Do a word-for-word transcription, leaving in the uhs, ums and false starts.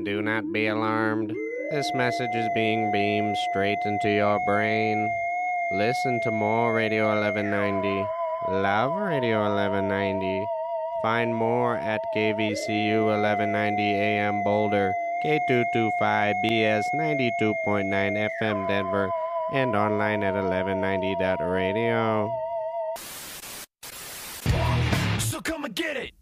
Do not be alarmed. This message is being beamed straight into your brain. Listen to more Radio eleven ninety. Love Radio eleven ninety. Find more at K V C U eleven ninety A M Boulder, K two twenty-five B S ninety-two point nine F M Denver, and online at eleven ninety dot radio. So come and get it!